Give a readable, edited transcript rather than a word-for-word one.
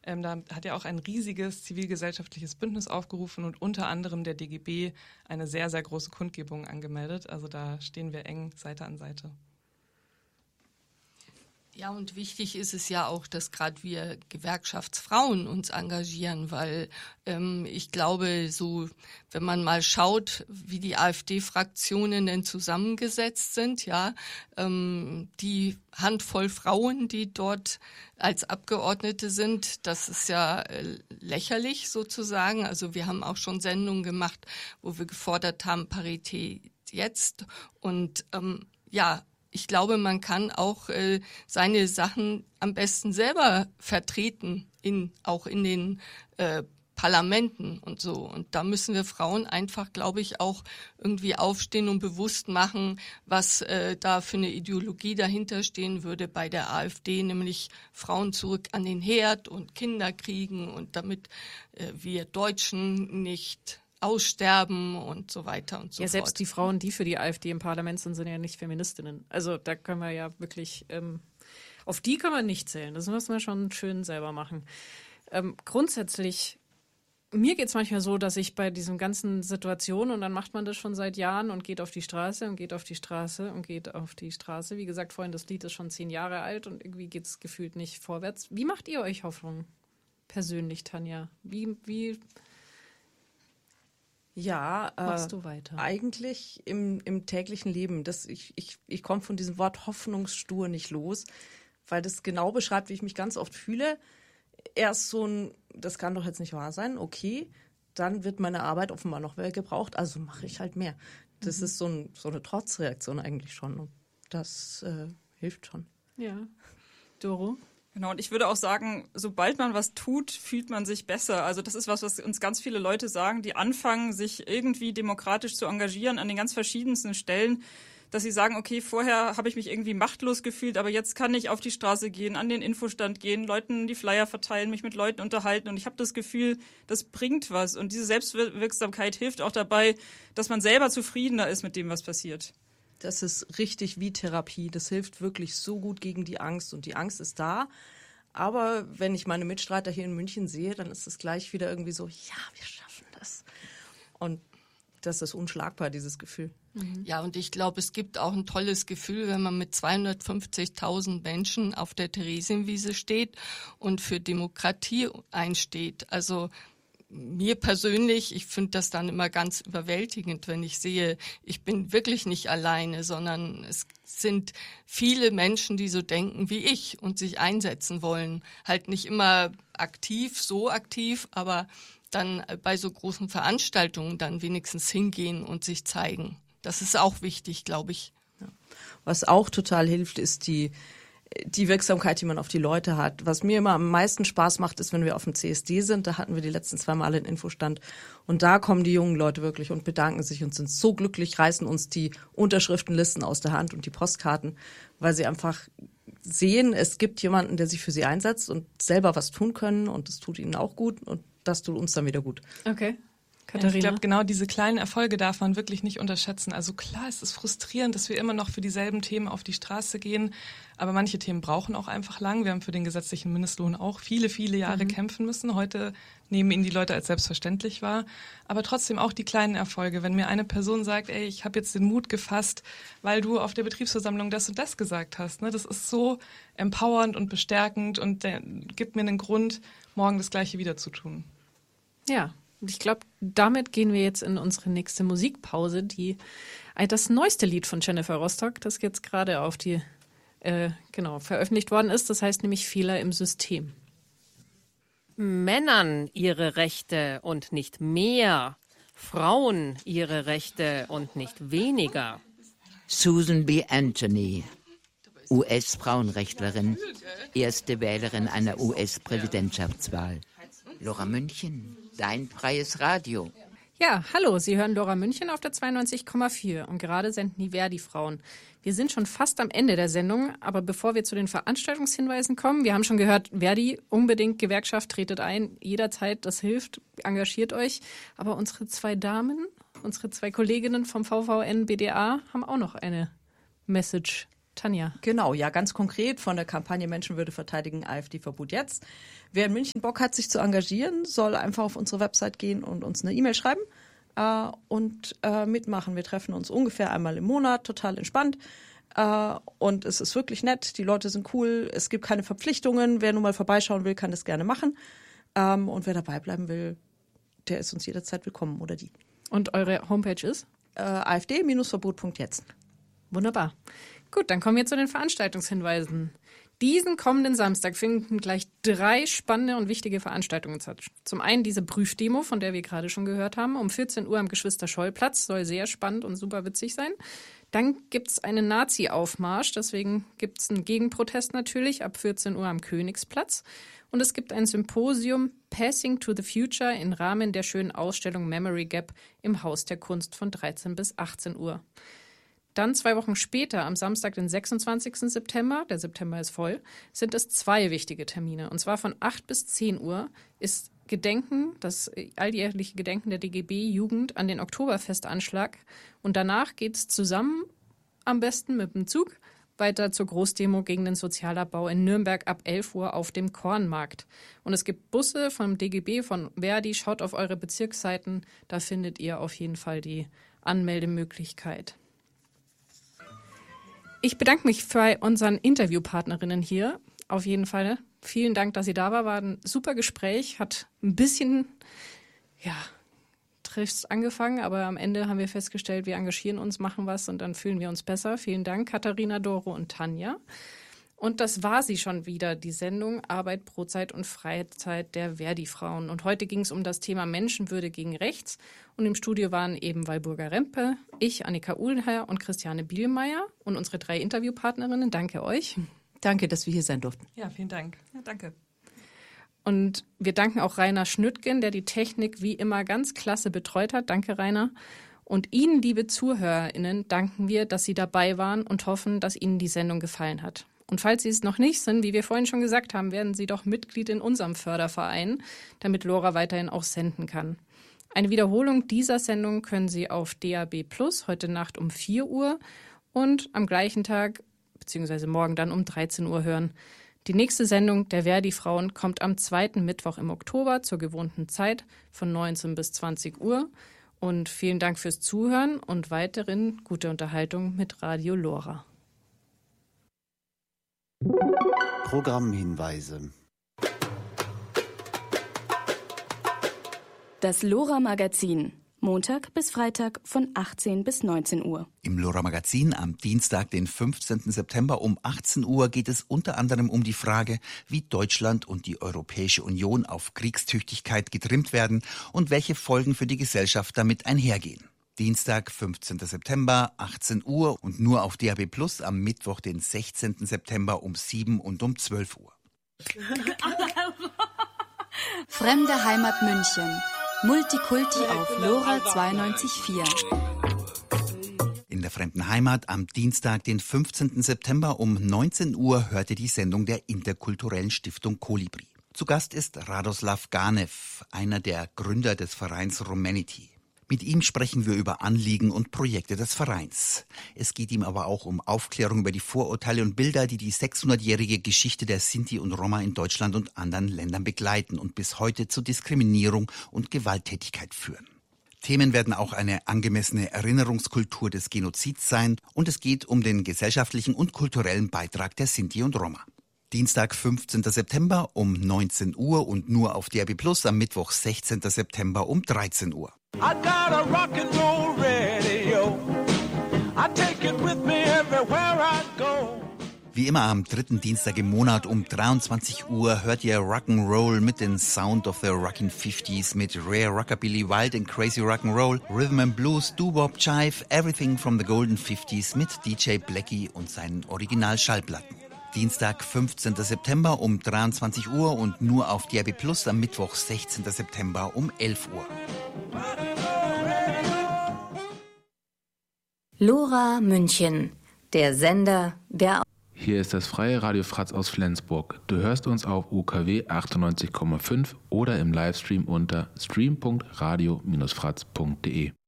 Da hat ja auch ein riesiges zivilgesellschaftliches Bündnis aufgerufen und unter anderem der DGB eine sehr, sehr große Kundgebung angemeldet. Also da stehen wir eng Seite an Seite. Ja, und wichtig ist es ja auch, dass gerade wir Gewerkschaftsfrauen uns engagieren, weil ich glaube, so wenn man mal schaut, wie die AfD-Fraktionen denn zusammengesetzt sind, ja, die Handvoll Frauen, die dort als Abgeordnete sind, das ist ja lächerlich sozusagen. Also wir haben auch schon Sendungen gemacht, wo wir gefordert haben, Parität jetzt und ja, ich glaube, man kann auch seine Sachen am besten selber vertreten, auch in den Parlamenten und so. Und da müssen wir Frauen einfach, glaube ich, auch irgendwie aufstehen und bewusst machen, was da für eine Ideologie dahinter stehen würde bei der AfD, nämlich Frauen zurück an den Herd und Kinder kriegen und damit wir Deutschen nicht aussterben und so weiter und so fort. Ja, selbst die Frauen, die für die AfD im Parlament sind, sind ja nicht Feministinnen. Also da können wir ja wirklich, auf die können wir nicht zählen. Das müssen wir schon schön selber machen. Grundsätzlich, mir geht es manchmal so, dass ich bei diesen ganzen Situationen, und dann macht man das schon seit Jahren und geht auf die Straße und geht auf die Straße und geht auf die Straße. Wie gesagt, vorhin, das Lied ist schon 10 Jahre alt und irgendwie geht es gefühlt nicht vorwärts. Wie macht ihr euch Hoffnung persönlich, Tanja? Wie Ja, machst du weiter? Eigentlich im täglichen Leben. Ich komme von diesem Wort hoffnungsstur nicht los, weil das genau beschreibt, wie ich mich ganz oft fühle. Erst so ein, das kann doch jetzt nicht wahr sein, okay, dann wird meine Arbeit offenbar noch mehr gebraucht, also mache ich halt mehr. Das ist so eine Trotzreaktion eigentlich schon und das hilft schon. Ja. Doro? Genau, und ich würde auch sagen, sobald man was tut, fühlt man sich besser. Also das ist was uns ganz viele Leute sagen, die anfangen, sich irgendwie demokratisch zu engagieren an den ganz verschiedensten Stellen, dass sie sagen, okay, vorher habe ich mich irgendwie machtlos gefühlt, aber jetzt kann ich auf die Straße gehen, an den Infostand gehen, Leuten die Flyer verteilen, mich mit Leuten unterhalten und ich habe das Gefühl, das bringt was. Und diese Selbstwirksamkeit hilft auch dabei, dass man selber zufriedener ist mit dem, was passiert. Das ist richtig wie Therapie. Das hilft wirklich so gut gegen die Angst. Und die Angst ist da. Aber wenn ich meine Mitstreiter hier in München sehe, dann ist es gleich wieder irgendwie so, ja, wir schaffen das. Und das ist unschlagbar, dieses Gefühl. Ja, und ich glaube, es gibt auch ein tolles Gefühl, wenn man mit 250.000 Menschen auf der Theresienwiese steht und für Demokratie einsteht. Also mir persönlich, ich finde das dann immer ganz überwältigend, wenn ich sehe, ich bin wirklich nicht alleine, sondern es sind viele Menschen, die so denken wie ich und sich einsetzen wollen. Halt nicht immer aktiv, so aktiv, aber dann bei so großen Veranstaltungen dann wenigstens hingehen und sich zeigen. Das ist auch wichtig, glaube ich. Ja. Was auch total hilft, ist die Wirksamkeit, die man auf die Leute hat. Was mir immer am meisten Spaß macht, ist, wenn wir auf dem CSD sind. Da hatten wir die letzten 2 Male einen Infostand. Und da kommen die jungen Leute wirklich und bedanken sich und sind so glücklich, reißen uns die Unterschriftenlisten aus der Hand und die Postkarten, weil sie einfach sehen, es gibt jemanden, der sich für sie einsetzt und selber was tun können. Und das tut ihnen auch gut und das tut uns dann wieder gut. Okay. Ja, ich glaube, genau diese kleinen Erfolge darf man wirklich nicht unterschätzen. Also klar, es ist frustrierend, dass wir immer noch für dieselben Themen auf die Straße gehen, aber manche Themen brauchen auch einfach lang. Wir haben für den gesetzlichen Mindestlohn auch viele, viele Jahre kämpfen müssen. Heute nehmen ihn die Leute als selbstverständlich wahr. Aber trotzdem auch die kleinen Erfolge. Wenn mir eine Person sagt, ey, ich habe jetzt den Mut gefasst, weil du auf der Betriebsversammlung das und das gesagt hast. Ne? Das ist so empowernd und bestärkend und gibt mir einen Grund, morgen das Gleiche wieder zu tun. Ja. Ich glaube, damit gehen wir jetzt in unsere nächste Musikpause, die das neueste Lied von Jennifer Rostock, das jetzt gerade auf die veröffentlicht worden ist. Das heißt nämlich Fehler im System. Männern ihre Rechte und nicht mehr. Frauen ihre Rechte und nicht weniger. Susan B. Anthony, US-Frauenrechtlerin, erste Wählerin einer US-Präsidentschaftswahl. Lora München, dein freies Radio. Ja, hallo, Sie hören Lora München auf der 92,4 und gerade senden die Verdi-Frauen. Wir sind schon fast am Ende der Sendung, aber bevor wir zu den Veranstaltungshinweisen kommen, wir haben schon gehört, Verdi, unbedingt Gewerkschaft, tretet ein, jederzeit, das hilft, engagiert euch. Aber unsere 2 Damen, unsere 2 Kolleginnen vom VVN BDA haben auch noch eine Message Tanja. Genau, ja, ganz konkret von der Kampagne Menschenwürde verteidigen, AfD-Verbot jetzt. Wer in München Bock hat, sich zu engagieren, soll einfach auf unsere Website gehen und uns eine E-Mail schreiben und mitmachen. Wir treffen uns ungefähr einmal im Monat, total entspannt. Und es ist wirklich nett, die Leute sind cool, es gibt keine Verpflichtungen. Wer nun mal vorbeischauen will, kann das gerne machen. Und wer dabei bleiben will, der ist uns jederzeit willkommen oder die. Und eure Homepage ist? AfD-verbot.jetzt. Wunderbar. Gut, dann kommen wir zu den Veranstaltungshinweisen. Diesen kommenden Samstag finden gleich 3 spannende und wichtige Veranstaltungen statt. Zum einen diese Prüfdemo, von der wir gerade schon gehört haben, um 14 Uhr am Geschwister-Scholl-Platz, soll sehr spannend und super witzig sein. Dann gibt es einen Nazi-Aufmarsch, deswegen gibt es einen Gegenprotest natürlich ab 14 Uhr am Königsplatz. Und es gibt ein Symposium Passing to the Future im Rahmen der schönen Ausstellung Memory Gap im Haus der Kunst von 13 bis 18 Uhr. Dann 2 Wochen später, am Samstag, den 26. September, der September ist voll, sind es 2 wichtige Termine. Und zwar von 8 bis 10 Uhr ist Gedenken, das alljährliche Gedenken der DGB-Jugend an den Oktoberfestanschlag. Und danach geht es zusammen, am besten mit dem Zug, weiter zur Großdemo gegen den Sozialabbau in Nürnberg ab 11 Uhr auf dem Kornmarkt. Und es gibt Busse vom DGB, von Verdi. Schaut auf eure Bezirksseiten, da findet ihr auf jeden Fall die Anmeldemöglichkeit. Ich bedanke mich bei unseren Interviewpartnerinnen hier. Auf jeden Fall. Vielen Dank, dass ihr da war. War ein super Gespräch. Hat ein bisschen, trist angefangen, aber am Ende haben wir festgestellt, wir engagieren uns, machen was und dann fühlen wir uns besser. Vielen Dank, Katharina, Doro und Tanja. Und das war sie schon wieder, die Sendung Arbeit, Brotzeit und Freizeit der Verdi-Frauen. Und heute ging es um das Thema Menschenwürde gegen Rechts. Und im Studio waren eben Walburga Rempe, ich, Annika Uhlenherr und Christiane Bielmeier und unsere 3 Interviewpartnerinnen. Danke euch. Danke, dass wir hier sein durften. Ja, vielen Dank. Ja, danke. Und wir danken auch Rainer Schnüttgen, der die Technik wie immer ganz klasse betreut hat. Danke, Rainer. Und Ihnen, liebe ZuhörerInnen, danken wir, dass Sie dabei waren und hoffen, dass Ihnen die Sendung gefallen hat. Und falls Sie es noch nicht sind, wie wir vorhin schon gesagt haben, werden Sie doch Mitglied in unserem Förderverein, damit Lora weiterhin auch senden kann. Eine Wiederholung dieser Sendung können Sie auf DAB+ heute Nacht um 4 Uhr und am gleichen Tag, beziehungsweise morgen dann um 13 Uhr hören. Die nächste Sendung der Verdi-Frauen kommt am 2. Mittwoch im Oktober zur gewohnten Zeit von 19 bis 20 Uhr. Und vielen Dank fürs Zuhören und weiterhin gute Unterhaltung mit Radio Lora. Programmhinweise. Das Lora-Magazin. Montag bis Freitag von 18 bis 19 Uhr. Im Lora-Magazin am Dienstag, den 15. September um 18 Uhr geht es unter anderem um die Frage, wie Deutschland und die Europäische Union auf Kriegstüchtigkeit getrimmt werden und welche Folgen für die Gesellschaft damit einhergehen. Dienstag, 15. September, 18 Uhr und nur auf DAB+ am Mittwoch, den 16. September um 7 und um 12 Uhr. Fremde Heimat München. Multikulti auf Lora 92.4. In der fremden Heimat am Dienstag, den 15. September um 19 Uhr hörte die Sendung der interkulturellen Stiftung Kolibri. Zu Gast ist Radoslav Ganev, einer der Gründer des Vereins Romanity. Mit ihm sprechen wir über Anliegen und Projekte des Vereins. Es geht ihm aber auch um Aufklärung über die Vorurteile und Bilder, die die 600-jährige Geschichte der Sinti und Roma in Deutschland und anderen Ländern begleiten und bis heute zu Diskriminierung und Gewalttätigkeit führen. Themen werden auch eine angemessene Erinnerungskultur des Genozids sein und es geht um den gesellschaftlichen und kulturellen Beitrag der Sinti und Roma. Dienstag, 15. September um 19 Uhr und nur auf DAB+ am Mittwoch, 16. September um 13 Uhr. I got a rock and roll radio. I take it with me everywhere I go. Wie immer am 3. Dienstag im Monat um 23 Uhr hört ihr Rock'n'Roll mit den Sound of the Rockin' 50s mit Rare Rockabilly, Wild and Crazy Rock'n'Roll, Rhythm and Blues, Doo-Wop, Jive, Everything from the Golden 50s mit DJ Blackie und seinen Original-Schallplatten. Dienstag, 15. September um 23 Uhr und nur auf DAB+ am Mittwoch, 16. September um 11 Uhr. Lora München, der Sender, der... Hier ist das freie Radio Fratz aus Flensburg. Du hörst uns auf UKW 98,5 oder im Livestream unter stream.radio-fratz.de.